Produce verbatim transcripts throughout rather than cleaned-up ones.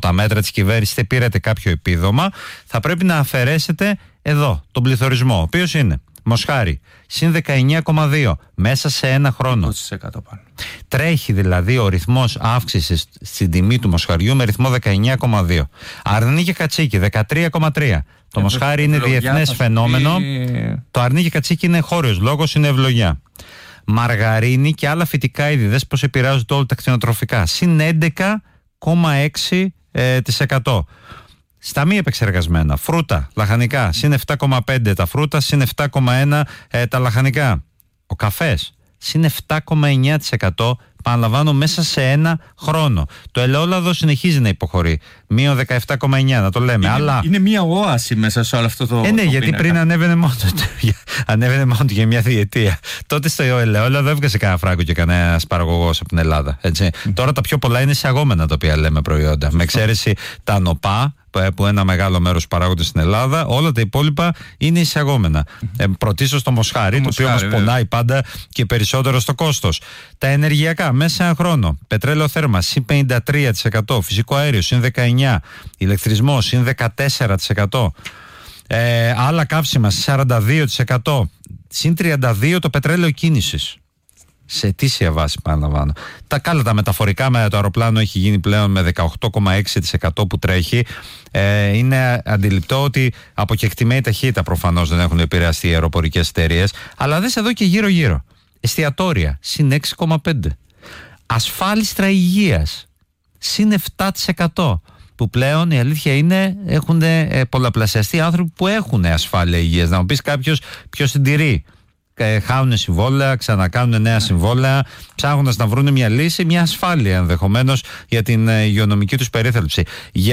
τα μέτρα της κυβέρνησης, είτε πήρατε κάποιο επίδομα, θα πρέπει να αφαιρέσετε εδώ τον πληθωρισμό, ο οποίος είναι μοσχάρι συν δεκαεννιά κόμμα δύο μέσα σε ένα χρόνο. Τρέχει δηλαδή ο ρυθμός αύξησης στην τιμή του μοσχαριού με ρυθμό δεκαεννιά κόμμα δύο. Αρνί και κατσίκι δεκατρία κόμμα τρία. Το ε, μοσχάρι είναι διεθνές φαινόμενο. Πει... Το αρνί και κατσίκι είναι χώριος λόγος, είναι ευλογιά. Μαργαρίνη και άλλα φυτικά είδη, δες πως επηρεάζονται όλα τα κτηνοτροφικά, συν έντεκα κόμμα έξι τοις εκατό. Στα μη επεξεργασμένα, φρούτα, λαχανικά, συν επτά κόμμα πέντε τα φρούτα, συν επτά κόμμα ένα ε, τα λαχανικά. Ο καφές, συν επτά κόμμα εννιά τοις εκατό, παραλαμβάνω, μέσα σε ένα χρόνο. Το ελαιόλαδο συνεχίζει να υποχωρεί, μείον δεκαεπτά κόμμα εννιά, να το λέμε. Είναι, αλλά... είναι μια οάση μέσα σε όλο αυτό το. Ε, ναι, το γιατί πίνακα. πριν ανέβαινε μόνο, ανέβαινε μόνο για μια διετία. Τότε στο ελαιόλαδο έβγαζε κανένα φράγκο και κανένα παραγωγός από την Ελλάδα. Έτσι. Mm. Τώρα τα πιο πολλά είναι εισαγόμενα τα οποία λέμε προϊόντα. Με εξαίρεση τα νοπά, που ένα μεγάλο μέρος παράγονται στην Ελλάδα, όλα τα υπόλοιπα είναι εισαγόμενα. Ε, πρωτίστως το μοσχάρι, το, το οποίο όμως πονάει πάντα και περισσότερο στο κόστος. Τα ενεργειακά, μέσα σε ένα χρόνο. Πετρέλαιο θέρμα, συν πενήντα τρία τοις εκατό. Φυσικό αέριο, συν δεκαεννιά τοις εκατό. Ηλεκτρισμό, συν δεκατέσσερα τοις εκατό. Ε, άλλα καύσιμα, συν σαράντα δύο τοις εκατό. Συν τριάντα δύο τοις εκατό το πετρέλαιο κίνησης. Σε αιτήσια βάση, παραλαμβάνω. Τα κάλα τα μεταφορικά με το αεροπλάνο έχει γίνει πλέον με δεκαοκτώ κόμμα έξι τοις εκατό που τρέχει. Ε, είναι αντιληπτό ότι από κεκτημένη ταχύτητα προφανώς δεν έχουν επηρεαστεί οι αεροπορικές εταιρείες. Αλλά δες εδώ και γύρω-γύρω. Εστιατόρια, συν έξι κόμμα πέντε. Ασφάλιστρα υγείας, συν επτά τοις εκατό. Που πλέον η αλήθεια είναι έχουν ε, πολλαπλασιαστεί άνθρωποι που έχουν ασφάλεια υγείας. Να μου πεις κάποιος ποιος συντηρεί. Χάουν συμβόλαια, ξανακάνουν νέα συμβόλαια, ψάχνοντας να βρουν μια λύση, μια ασφάλεια ενδεχομένως για την υγειονομική τους περίθαλψη.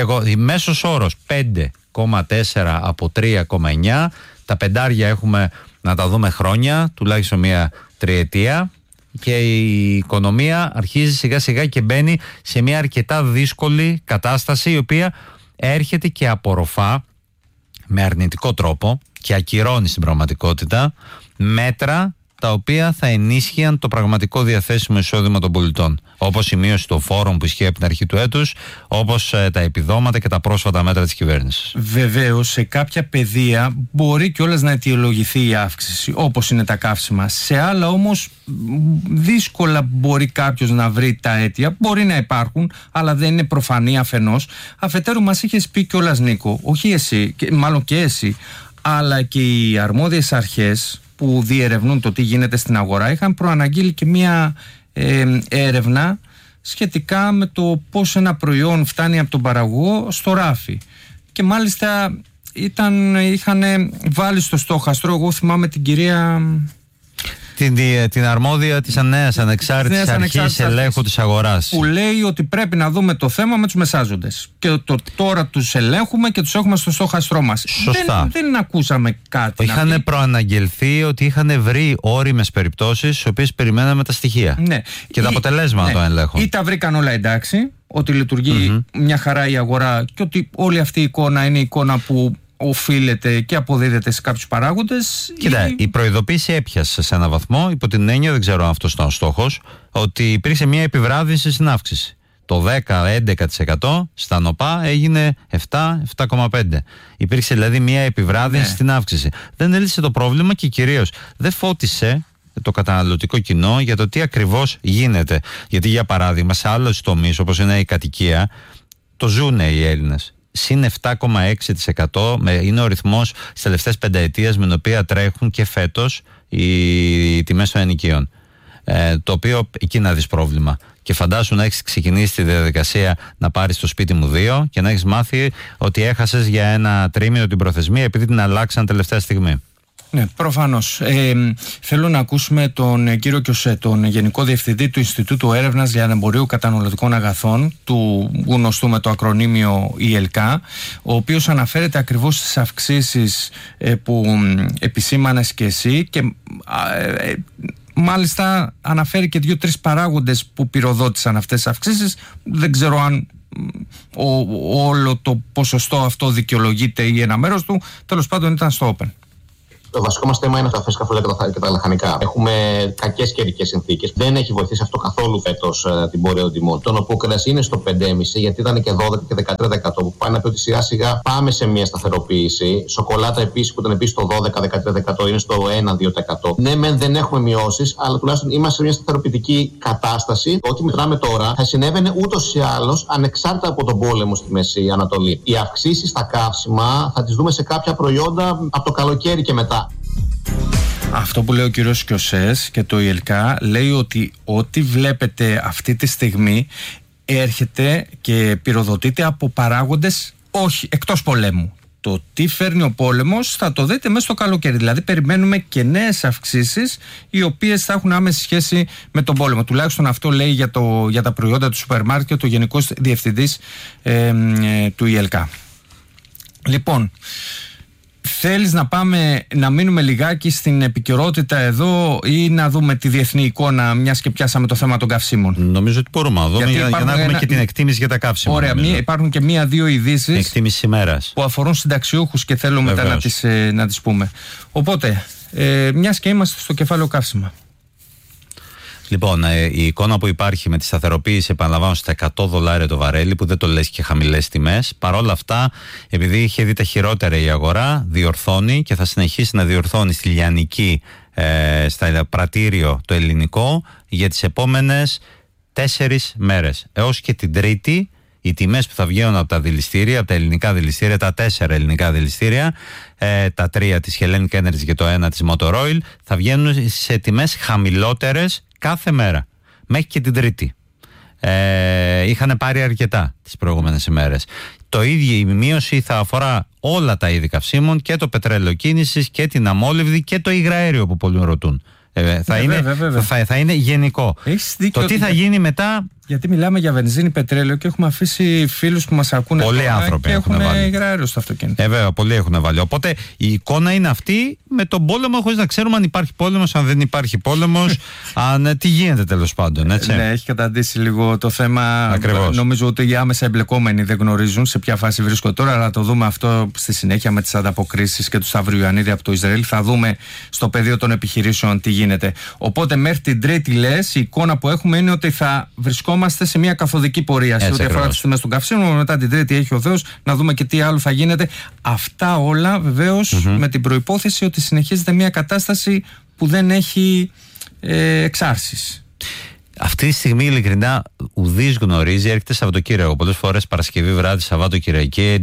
Μέσος όρος πέντε κόμμα τέσσερα από τρία κόμμα εννιά. Τα πεντάρια έχουμε να τα δούμε χρόνια, τουλάχιστον μια τριετία, και η οικονομία αρχίζει σιγά σιγά και μπαίνει σε μια αρκετά δύσκολη κατάσταση, η οποία έρχεται και απορροφά με αρνητικό τρόπο και ακυρώνει στην πραγματικότητα μέτρα τα οποία θα ενίσχυαν το πραγματικό διαθέσιμο εισόδημα των πολιτών. Όπως η μείωση των φόρων που ισχύει από την αρχή του έτους, όπως ε, τα επιδόματα και τα πρόσφατα μέτρα της κυβέρνησης. Βεβαίως, σε κάποια πεδία μπορεί κιόλας να αιτιολογηθεί η αύξηση, όπως είναι τα καύσιμα. Σε άλλα όμως δύσκολα μπορεί κάποιος να βρει τα αίτια. Μπορεί να υπάρχουν, αλλά δεν είναι προφανή αφενός. Αφετέρου, μας είχες πει κιόλας, Νίκο, όχι εσύ, μάλλον και εσύ, αλλά και οι αρμόδιες αρχές που διερευνούν το τι γίνεται στην αγορά είχαν προαναγγείλει και μία ε, έρευνα σχετικά με το πώς ένα προϊόν φτάνει από τον παραγωγό στο ράφι. Και μάλιστα ήταν, είχαν βάλει στο στόχαστρο, εγώ θυμάμαι την κυρία... Την, την αρμόδια της νέας ανεξάρτητης αρχής ελέγχου της αγοράς, που λέει ότι πρέπει να δούμε το θέμα με τους μεσάζοντες. Και το τώρα τους ελέγχουμε και τους έχουμε στο στόχαστρό μας. Σωστά. Δεν, δεν ακούσαμε κάτι. Είχαν προαναγγελθεί ότι είχαν βρει όριμες περιπτώσεις, στις οποίες περιμέναμε τα στοιχεία. Ναι. Και τα αποτελέσματα ναι. των ελέγχων. Ή τα βρήκαν όλα εντάξει, ότι λειτουργεί mm-hmm. μια χαρά η αγορά και ότι όλη αυτή η εικόνα είναι η εικόνα που οφείλεται και αποδίδεται σε κάποιους παράγοντες. Κοίτα, ή... η προειδοποίηση έπιασε σε έναν βαθμό, υπό την έννοια, δεν ξέρω αν αυτός ήταν ο στόχος, ότι υπήρξε μια επιβράδυνση στην αύξηση. Το δέκα με έντεκα τοις εκατό στα νοπά έγινε επτά, επτά κόμμα πέντε. Υπήρξε δηλαδή μια επιβράδυνση ναι. στην αύξηση. Δεν έλυσε το πρόβλημα και κυρίως δεν φώτισε το καταναλωτικό κοινό για το τι ακριβώς γίνεται. Γιατί, για παράδειγμα, σε άλλους τομείς, όπως είναι η κατοικία, το ζουνε οι Έλληνες. Συν επτά κόμμα έξι τοις εκατό είναι ο ρυθμός στις τελευταίες πενταετίες με τον οποίο τρέχουν και φέτος οι τιμές των ενοικίων. Ε, το οποίο εκεί να δεις πρόβλημα. Και φαντάσου να έχεις ξεκινήσει τη διαδικασία να πάρεις το σπίτι μου δύο και να έχεις μάθει ότι έχασες για ένα τρίμηνο την προθεσμία επειδή την αλλάξαν τελευταία στιγμή. Ναι, προφανώς. Ε, θέλω να ακούσουμε τον κύριο Κιωσέ, τον Γενικό Διευθυντή του Ινστιτούτου Έρευνας Λιανεμπορίου Καταναλωτικών Αγαθών, του γνωστού με το ακρονίμιο ι ελ κέι, ο οποίος αναφέρεται ακριβώς στις αυξήσεις ε, που επισήμανες και εσύ και ε, ε, μάλιστα αναφέρει και δύο-τρεις παράγοντες που πυροδότησαν αυτές τις αυξήσεις. Δεν ξέρω αν ο, όλο το ποσοστό αυτό δικαιολογείται ή ένα μέρος του. Τέλος πάντων ήταν στο Open. Το βασικό μας θέμα είναι τα φρέσκα φύλλα και τα λαχανικά. Έχουμε κακές καιρικές συνθήκες. Δεν έχει βοηθήσει αυτό καθόλου φέτος uh, την πορεία των τιμών. Το νοπό κρέας είναι στο πέντε κόμμα πέντε τοις εκατό γιατί ήταν και δώδεκα και δεκατρία τοις εκατό που πάει να πει ότι σιγά σιγά πάμε σε μια σταθεροποίηση. Σοκολάτα επίσης που ήταν επίσης στο δώδεκα με δεκατρία τοις εκατό είναι στο ένα με δύο τοις εκατό. Ναι, μεν δεν έχουμε μειώσεις, αλλά τουλάχιστον είμαστε σε μια σταθεροποιητική κατάσταση. Ό,τι μετράμε τώρα θα συνέβαινε ούτως ή άλλως ανεξάρτητα από τον πόλεμο στη Μέση Ανατολή. Οι αυξήσεις στα καύσιμα θα τις δούμε σε κάποια προϊόντα από το καλοκαίρι και μετά. Αυτό που λέει ο κύριος Κιωσές και το ΙΕΛΚΑ λέει ότι ό,τι βλέπετε αυτή τη στιγμή έρχεται και πυροδοτείται από παράγοντες όχι εκτός πολέμου. Το τι φέρνει ο πόλεμος θα το δείτε μέσα στο καλοκαίρι. Δηλαδή περιμένουμε και νέες αυξήσεις οι οποίες θα έχουν άμεση σχέση με τον πόλεμο. Τουλάχιστον αυτό λέει για, το, για τα προϊόντα του σούπερ μάρκετ ο Γενικός Διευθυντής ε, ε, του ΙΕΛΚΑ. Λοιπόν, θέλεις να πάμε να μείνουμε λιγάκι στην επικαιρότητα εδώ ή να δούμε τη διεθνή εικόνα, μιας και πιάσαμε το θέμα των καυσίμων? Νομίζω ότι μπορούμε να δούμε για, για να έχουμε ένα... και την εκτίμηση για τα καύσιμα. Ωραία, μία, υπάρχουν και μία-δύο ειδήσεις που αφορούν συνταξιούχους και θέλουμε μετά να τις, ε, να τις πούμε. Οπότε, ε, μιας και είμαστε στο κεφάλαιο καύσιμα. Λοιπόν, η εικόνα που υπάρχει με τη σταθεροποίηση, επαναλαμβάνω, στα εκατό δολάρια το βαρέλι, που δεν το λες και χαμηλές τιμές. Παρόλα αυτά, επειδή είχε δει τα χειρότερα η αγορά, διορθώνει και θα συνεχίσει να διορθώνει στη λιανική, ε, στα πρατήριο το ελληνικό, για τις επόμενες τέσσερις μέρες. Έως και την Τρίτη, οι τιμές που θα βγαίνουν από τα δηληστήρια, από τα ελληνικά δηληστήρια, τα τέσσερα ελληνικά δηληστήρια, ε, τα τρία της Hellenic Energy και το ένα της Motor Oil, θα βγαίνουν σε τιμές χαμηλότερες κάθε μέρα, μέχρι και την Τρίτη. Ε, είχαν πάρει αρκετά τις προηγούμενες ημέρες. Το ίδιο η μείωση θα αφορά όλα τα είδη καυσίμων, και το πετρέλαιο κίνησης και την αμόλυβδη και το υγραέριο που πολλοί ρωτούν. Ε, θα, είναι, βέβαια, βέβαια. Θα, θα είναι γενικό. Το τι θα γίνει μετά. Γιατί μιλάμε για βενζίνη, πετρέλαιο και έχουμε αφήσει φίλους που μας ακούνε. Πολλοί άνθρωποι και έχουν βάλει υγραέριο στο αυτοκίνητο. Ε, βέβαια, πολλοί έχουν βάλει. Οπότε η εικόνα είναι αυτή με τον πόλεμο, χωρίς να ξέρουμε αν υπάρχει πόλεμος, αν δεν υπάρχει πόλεμος, αν τι γίνεται τέλος πάντων. Έτσι. Ναι, έχει καταντήσει λίγο το θέμα. Ακριβώς. Νομίζω ότι οι άμεσα εμπλεκόμενοι δεν γνωρίζουν σε ποια φάση βρίσκονται τώρα, αλλά το δούμε αυτό στη συνέχεια με τις ανταποκρίσεις και του Σταύρου Ιωαννίδη από το Ισραήλ. Θα δούμε στο πεδίο των επιχειρήσεων τι γίνεται. Οπότε μέχρι την Τρίτη, λες, η εικόνα που έχουμε είναι ότι θα βρισκόμαστε σε μια καθοδική πορεία σε ό,τι αφορά τις τιμές των καυσίμων. Μετά την Τρίτη έχει ο Θεός να δούμε και τι άλλο θα γίνεται. Αυτά όλα βεβαίως mm-hmm. με την προϋπόθεση ότι συνεχίζεται μια κατάσταση που δεν έχει ε, εξάρσεις. Αυτή τη στιγμή ειλικρινά ουδής γνωρίζει, έρχεται Σαββατοκύριακο. Πολλές φορές Παρασκευή βράδυ, Σαββατοκυριακή,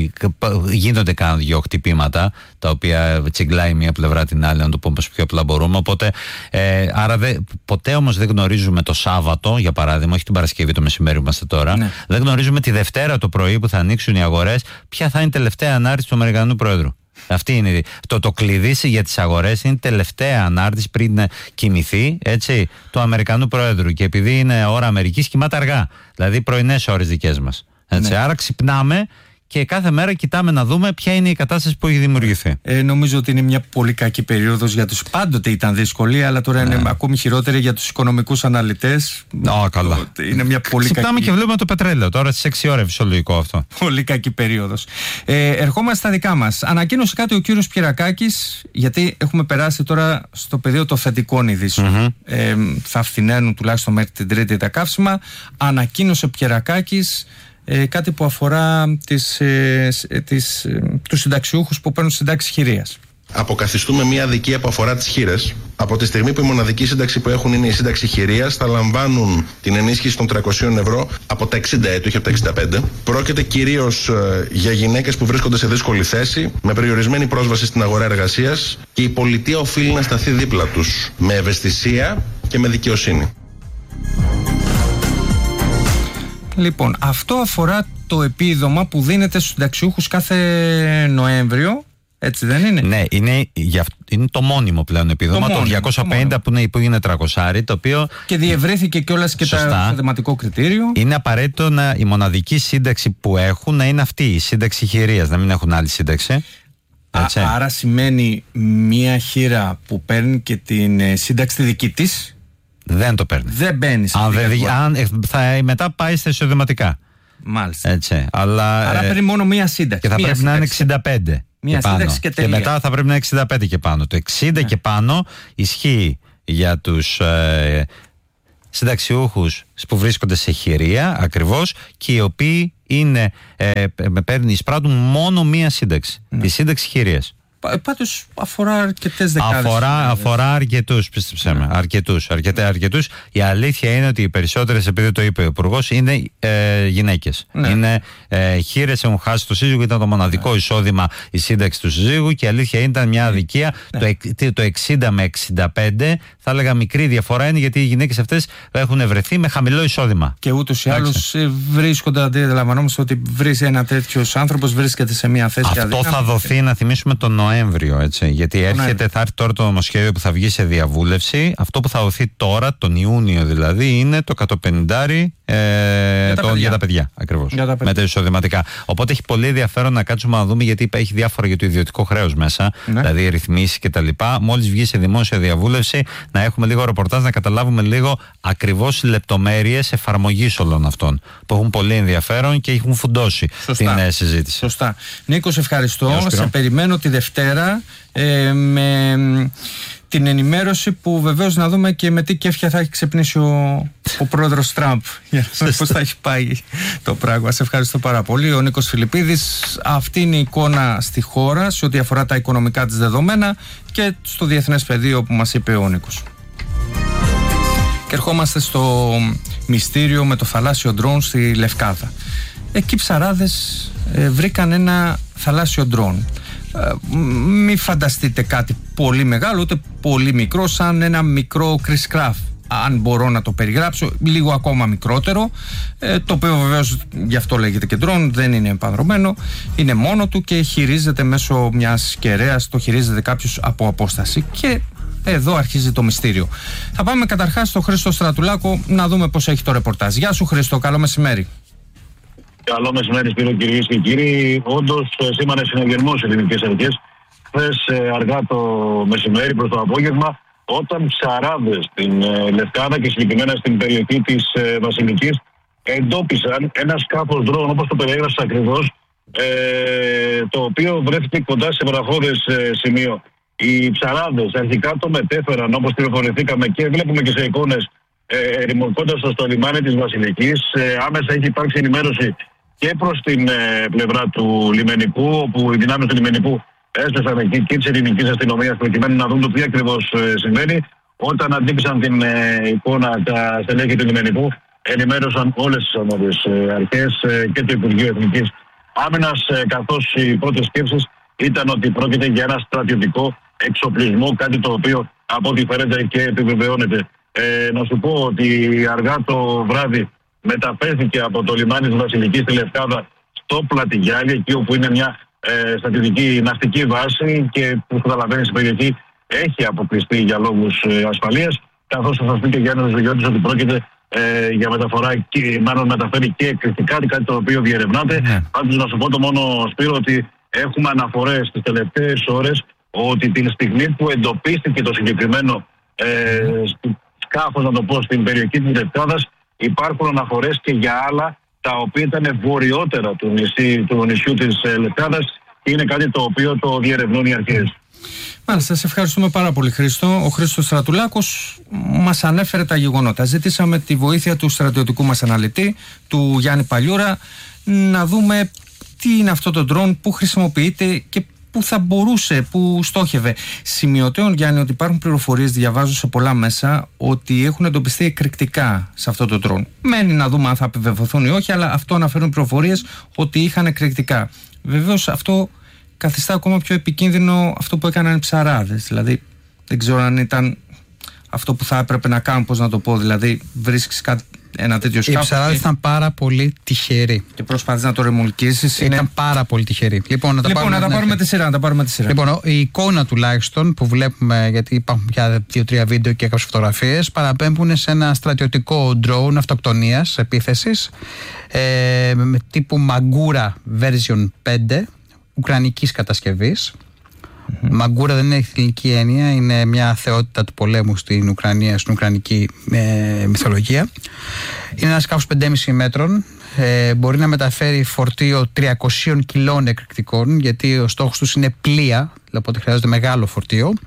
γίνονται κάνα δυο χτυπήματα τα οποία τσιγκλάει μία πλευρά την άλλη, να το πούμε πιο απλά μπορούμε. Οπότε, ε, άρα δε, ποτέ όμως δεν γνωρίζουμε το Σάββατο, για παράδειγμα, όχι την Παρασκευή το μεσημέρι που είμαστε τώρα. Ναι. Δεν γνωρίζουμε τη Δευτέρα το πρωί που θα ανοίξουν οι αγορές, ποια θα είναι η τελευταία ανάρτηση του Αμερικανού Πρόεδρου. Αυτή είναι το, το κλειδί για τις αγορές, είναι η τελευταία ανάρτηση πριν κοιμηθεί, έτσι, του Αμερικανού Πρόεδρου. Και επειδή είναι ώρα Αμερικής, κοιμάται αργά. Δηλαδή πρωινές ώρες δικές μας. Έτσι, ναι. Άρα ξυπνάμε και κάθε μέρα κοιτάμε να δούμε ποια είναι η κατάσταση που έχει δημιουργηθεί. Ε, νομίζω ότι είναι μια πολύ κακή περίοδος για τους. Πάντοτε ήταν δύσκολη, αλλά τώρα ναι. είναι ακόμη χειρότερη για τους οικονομικούς αναλυτές. Α, καλά. Είναι μια πολύ Ξυπνάμε κακή... και βλέπουμε το πετρέλαιο τώρα στις έξι ώρες, φυσιολογικό αυτό. Πολύ κακή περίοδος. Ε, ερχόμαστε στα δικά μας. Ανακοίνωσε κάτι ο κύριος Πιερακάκης, γιατί έχουμε περάσει τώρα στο πεδίο των θετικών ειδήσεων. Mm-hmm. Ε, θα φθηναίνουν τουλάχιστον μέχρι την Τρίτη τα καύσιμα. Ανακοίνωσε Πιερακάκης. Ε, κάτι που αφορά τις, ε, τις, ε, τους συνταξιούχους που παίρνουν συντάξεις χειρίας. Αποκαθιστούμε μια αδικία που αφορά τις χήρες. Από τη στιγμή που η μοναδική σύνταξη που έχουν είναι η σύνταξη χειρίας, θα λαμβάνουν την ενίσχυση των τριακόσια ευρώ από τα εξήντα έτη, όχι από τα εξήντα πέντε. Πρόκειται κυρίως ε, για γυναίκες που βρίσκονται σε δύσκολη θέση, με περιορισμένη πρόσβαση στην αγορά εργασίας, και η πολιτεία οφείλει να σταθεί δίπλα τους με ευαισθησία και με δικαιοσύνη. Λοιπόν, αυτό αφορά το επίδομα που δίνεται στους συνταξιούχους κάθε Νοέμβριο, έτσι δεν είναι? Ναι, είναι, είναι το μόνιμο πλέον επίδομα, το, μόνιμο, το διακόσια πενήντα το που, είναι, που είναι τριακόσια, το οποίο... Και διευρύθηκε κιόλας και το θεματικό κριτήριο. Είναι απαραίτητο να, η μοναδική σύνταξη που έχουν να είναι αυτή, η σύνταξη χειρίας, να μην έχουν άλλη σύνταξη. Α, άρα σημαίνει μία χείρα που παίρνει και την ε, σύνταξη τη δική της... Δεν το παίρνει. Δεν μπαίνει. Αν δεν, αν, θα, μετά πάει στα εισοδηματικά. Μάλιστα. Έτσι, αλλά, άρα παίρνει μόνο μία σύνταξη. Και θα μία πρέπει σύνταξη. να είναι εξήντα πέντε. Μια και σύνταξη και τελεία. Και μετά θα πρέπει να είναι εξήντα πέντε και πάνω. Το εξήντα ναι. και πάνω ισχύει για τους ε, συνταξιούχους που βρίσκονται σε χειρία ακριβώς και οι οποίοι είναι, ε, παίρνουν, εισπράττουν μόνο μία σύνταξη. Ναι. Τη σύνταξη χειρίας. Πάντως αφορά αρκετές δεκάδες. Αφορά, αφορά αρκετούς, πίστεψέ με. Yeah. Αρκετούς, αρκετά αρκετούς. Η αλήθεια είναι ότι οι περισσότερες, επειδή το είπε ο Υπουργός, είναι ε, γυναίκες. Yeah. Είναι ε, χείρες, έχουν χάσει το σύζυγο, ήταν το μοναδικό yeah. εισόδημα η σύνταξη του σύζυγου και η αλήθεια ήταν μια αδικία. Yeah. Το, το εξήντα με εξήντα πέντε, θα έλεγα μικρή διαφορά είναι γιατί οι γυναίκες αυτές έχουν βρεθεί με χαμηλό εισόδημα. Και ούτως ή άλλως βρίσκονται, αντιλαμβανόμαστε ότι βρίσκει ένα τέτοιος άνθρωπος βρίσκεται σε μια θέση. Αυτό αδύναμη. Θα δοθεί, να θυμίσουμε, τον Νοέμβριο, έτσι, γιατί έρχεται, θα έρθει τώρα το νομοσχέδιο που θα βγει σε διαβούλευση. Αυτό που θα δοθεί τώρα, τον Ιούνιο δηλαδή, είναι το εκατόν πενήντα ε, για, το, τα για τα παιδιά. Ακριβώς. Για τα παιδιά. Με τα εισοδηματικά. Οπότε έχει πολύ ενδιαφέρον να κάτσουμε να δούμε, γιατί έχει διάφορα για το ιδιωτικό χρέος μέσα, ναι. δηλαδή ρυθμίσεις κτλ. Μόλις βγει σε δημόσια διαβούλευση, να έχουμε λίγο ρεπορτάζ, να καταλάβουμε λίγο ακριβώς λεπτομέρειες εφαρμογής όλων αυτών που έχουν πολύ ενδιαφέρον και έχουν φουντώσει Σωστά. την συζήτηση. Σωστά. Νίκο, σε ευχαριστώ. Σε περιμένω τη Δευτέρα ε, με την ενημέρωση που βεβαίως να δούμε και με τι κέφια θα έχει ξυπνήσει ο, ο πρόεδρος Τραμπ για να δούμε πώς θα έχει πάει το πράγμα. Σε ευχαριστώ πάρα πολύ. Ο Νίκος Φιλιππίδης. Αυτή είναι η εικόνα στη χώρα σε ό,τι αφορά τα οικονομικά της δεδομένα και στο διεθνές πεδίο που μας είπε ο Νίκος. Και ερχόμαστε στο μυστήριο με το θαλάσσιο ντρόουν στη Λευκάδα. Εκεί ψαράδες ε, βρήκαν ένα θαλάσσιο ντρόουν. Ε, μην φανταστείτε κάτι πολύ μεγάλο ούτε πολύ μικρό, σαν ένα μικρό Chris Craft, αν μπορώ να το περιγράψω, λίγο ακόμα μικρότερο, ε, το οποίο βεβαίως γι' αυτό λέγεται και drone, δεν είναι επανδρωμένο, είναι μόνο του και χειρίζεται μέσω μιας κεραίας, το χειρίζεται κάποιος από απόσταση και εδώ αρχίζει το μυστήριο. Θα πάμε καταρχάς στο Χρήστο Στρατουλάκο να δούμε πώς έχει το ρεπορτάζ. Γεια σου Χρήστο, καλό μεσημέρι. Καλό μεσημέρι, Σπύρο, κυρίες και κύριοι. Όντως, σήμανε συναγερμός οι ελληνικές αρχές χθες αργά το μεσημέρι προς το απόγευμα, όταν ψαράδες στην ε, Λευκάδα και συγκεκριμένα στην περιοχή της ε, Βασιλικής εντόπισαν ένα σκάφος drone, όπως το περιέγραψα ακριβώς, ε, το οποίο βρέθηκε κοντά σε βραχώδες ε, σημείο. Οι ψαράδες αρχικά το μετέφεραν, όπως πληροφορηθήκαμε και βλέπουμε και σε εικόνες, ε, ρημωκώντας το στο λιμάνι της Βασιλικής. Ε, άμεσα έχει υπάρξει ενημέρωση και προς την ε, πλευρά του λιμενικού, όπου οι δυνάμεις του λιμενικού έστεσαν εκεί και της ελληνικής αστυνομίας προκειμένου να δουν το τι ακριβώς ε, συμβαίνει. Όταν αντίκρισαν την ε, εικόνα τα στελέχη του λιμενικού, ενημέρωσαν όλες τις αρμόδιες ε, αρχές ε, και το Υπουργείο Εθνικής Άμυνας, ε, καθώς οι πρώτες σκέψεις ήταν ότι πρόκειται για ένα στρατιωτικό εξοπλισμό, κάτι το οποίο από ό,τι φαίνεται και επιβεβαιώνεται. Ε, να σου πω ότι αργά το βράδυ μεταφέρθηκε από το λιμάνι της Βασιλικής στη Λευκάδα στο Πλατηγιάλι, εκεί όπου είναι μια ε, στρατιωτική ναυτική βάση και που καταλαβαίνει στην περιοχή έχει αποκλειστεί για λόγους ε, ασφαλείας, καθώς θα σας πει και Γιάννης Ζογιώτης ότι πρόκειται ε, για μεταφορά και μάλλον μεταφέρει και εκρηκτικά, κάτι το οποίο διερευνάται. Mm. Πάντως να σου πω το μόνο, Σπύρο, ότι έχουμε αναφορές τις τελευταίες ώρες ότι την στιγμή που εντοπίστηκε το συγκεκριμένο ε, σκάφος, να το πω, στην περιοχή της Λευκάδας, υπάρχουν αναφορές και για άλλα τα οποία ήταν βορειότερα του, νησί, του νησιού της ε, Λευκάδας και είναι κάτι το οποίο το διερευνούν οι αρχές. Μάλιστα, σε ευχαριστούμε πάρα πολύ Χρήστο. Ο Χρήστος Στρατουλάκος μας ανέφερε τα γεγονότα. Ζητήσαμε τη βοήθεια του στρατιωτικού μας αναλυτή, του Γιάννη Παλιούρα, να δούμε τι είναι αυτό το drone, πού χρησιμοποιείται και πού θα μπορούσε, πού στόχευε. Σημειωτέων, Γιάννη, ότι υπάρχουν πληροφορίες, διαβάζω σε πολλά μέσα, ότι έχουν εντοπιστεί εκρηκτικά σε αυτό το drone. Μένει να δούμε αν θα επιβεβαιωθούν ή όχι, αλλά αυτό αναφέρουν πληροφορίες ότι είχαν εκρηκτικά. Βεβαίως αυτό καθιστά ακόμα πιο επικίνδυνο αυτό που έκαναν οι ψαράδες. Δηλαδή, δεν ξέρω αν ήταν αυτό που θα έπρεπε να κάνουν, πώς να το πω, δηλαδή βρίσκεις κάτι, ένα τέτοιο σκάφος. Οι ψαράδες ήταν πάρα πολύ τυχεροί. Και προσπαθείς να το ρεμολκίσεις. Ήταν είναι... πάρα πολύ τυχεροί. Λοιπόν, να τα, λοιπόν, πάρουμε, να τα πάρουμε τη σειρά, να τα πάρουμε τη σειρά. Λοιπόν, η εικόνα τουλάχιστον που βλέπουμε, γιατί υπάρχουν πια δύο-τρία βίντεο και κάποιες φωτογραφίες, παραπέμπουν σε ένα στρατιωτικό drone αυτοκτονίας, επίθεσης, ε, με τύπου Magura version πέντε, ουκρανικής κατασκευής. Mm-hmm. Μαγκούρα δεν είναι εθνική έννοια, είναι μια θεότητα του πολέμου στην Ουκρανία, στην ουκρανική ε, μυθολογία. Είναι ένα σκάφος πέντε κόμμα πέντε μέτρων, ε, μπορεί να μεταφέρει φορτίο τριακόσια κιλών εκρηκτικών, γιατί ο στόχος τους είναι πλοία, οπότε χρειάζεται μεγάλο φορτίο.